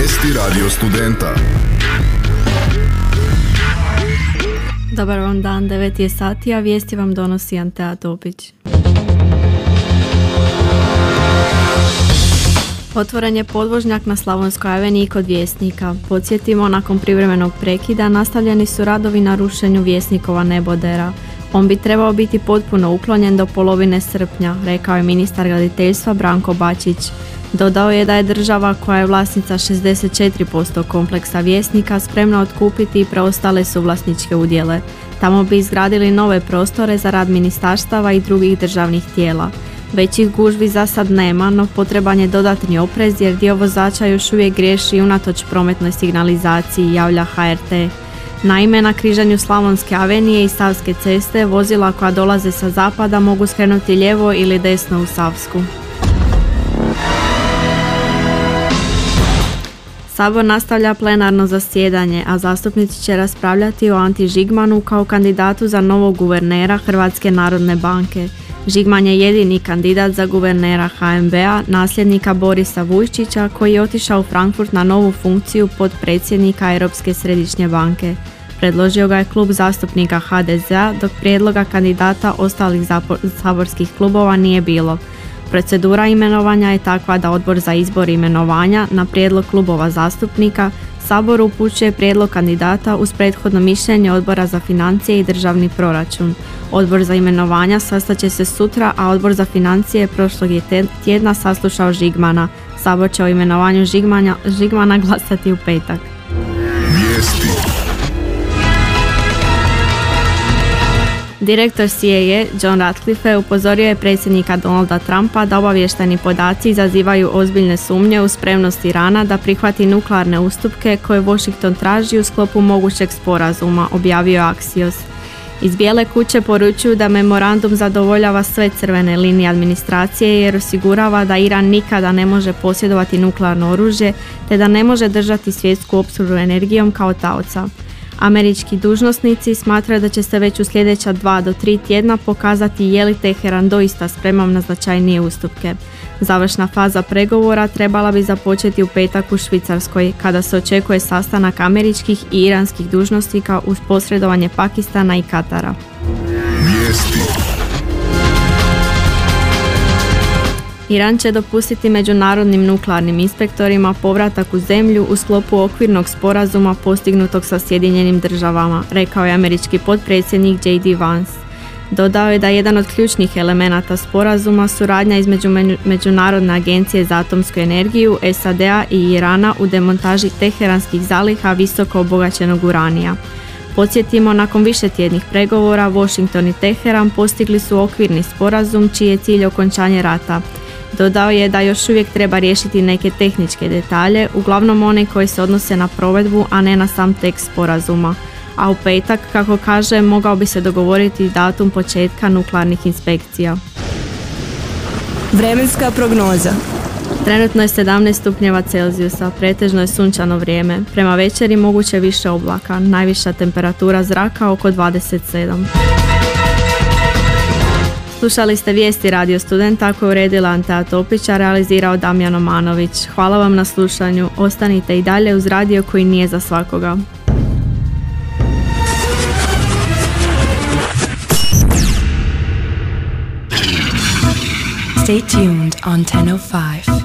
Vijesti Radio studenta. Dobar vam dan, 9 je sati, a vijesti vam donosi Antea Topić. Otvoren je podvožnjak na Slavonskoj aveniji kod Vjesnika. Podsjetimo, nakon privremenog prekida nastavljeni su radovi na rušenju Vjesnikova nebodera. On bi trebao biti potpuno uklonjen do polovine srpnja, rekao je ministar graditeljstva Branko Bačić. Dodao je da je država, koja je vlasnica 64% kompleksa Vjesnika, spremna otkupiti i preostale suvlasničke udjele. Tamo bi izgradili nove prostore za rad ministarstava i drugih državnih tijela. Većih gužvi za sad nema, no potreban je dodatni oprez jer dio vozača još uvijek griješi unatoč prometnoj signalizaciji, javlja HRT. Naime, na križanju Slavonske avenije i Savske ceste vozila koja dolaze sa zapada mogu skrenuti lijevo ili desno u Savsku. Sabor nastavlja plenarno zasjedanje, a zastupnici će raspravljati o Anti Žigmanu kao kandidatu za novog guvernera Hrvatske narodne banke. Žigman je jedini kandidat za guvernera HNB-a, nasljednika Borisa Vujčića, koji je otišao u Frankfurt na novu funkciju potpredsjednika Europske središnje banke. Predložio ga je klub zastupnika HDZ-a, dok prijedloga kandidata ostalih saborskih klubova nije bilo. Procedura imenovanja je takva da Odbor za izbor imenovanja na prijedlog klubova zastupnika Saboru upućuje prijedlog kandidata uz prethodno mišljenje Odbora za financije i državni proračun. Odbor za imenovanja sastaće se sutra, a Odbor za financije prošlog je tjedna saslušao Žigmana. Sabor će o imenovanju Žigmana glasati u petak. Vijesti. Direktor CIA John Ratcliffe upozorio je predsjednika Donalda Trumpa da obavještajni podaci izazivaju ozbiljne sumnje u spremnost Irana da prihvati nuklearne ustupke koje Washington traži u sklopu mogućeg sporazuma, objavio Axios. Iz Bijele kuće poručuju da memorandum zadovoljava sve crvene linije administracije jer osigurava da Iran nikada ne može posjedovati nuklearno oružje te da ne može držati svjetsku opskrbu energijom kao taoca. Američki dužnosnici smatraju da će se već u sljedeća 2 do 3 tjedna pokazati je li Teheran doista spreman na značajnije ustupke. Završna faza pregovora trebala bi započeti u petak u Švicarskoj, kada se očekuje sastanak američkih i iranskih dužnosnika uz posredovanje Pakistana i Katara. Vijesti. Iran će dopustiti međunarodnim nuklearnim inspektorima povratak u zemlju u sklopu okvirnog sporazuma postignutog sa Sjedinjenim državama, rekao je američki potpredsjednik J.D. Vance. Dodao je da je jedan od ključnih elemenata sporazuma suradnja između Međunarodne agencije za atomsku energiju, SAD-a i Irana u demontaži teheranskih zaliha visoko obogaćenog uranija. Podsjetimo, nakon višetjednih pregovora, Washington i Teheran postigli su okvirni sporazum čiji je cilj okončanje rata. Dodao je da još uvijek treba riješiti neke tehničke detalje, uglavnom one koji se odnose na provedbu, a ne na sam tekst sporazuma. A u petak, kako kaže, mogao bi se dogovoriti datum početka nuklearnih inspekcija. Vremenska prognoza. Trenutno je 17 stupnjeva Celzijusa, pretežno je sunčano vrijeme. Prema večeri moguće više oblaka, najviša temperatura zraka oko 27. Slušali ste vijesti Radio studenta koje je uredila Antea Topić, a realizirao Damjan Omanović. Hvala vam na slušanju. Ostanite i dalje uz radio koji nije za svakoga. Stay tuned on 1005.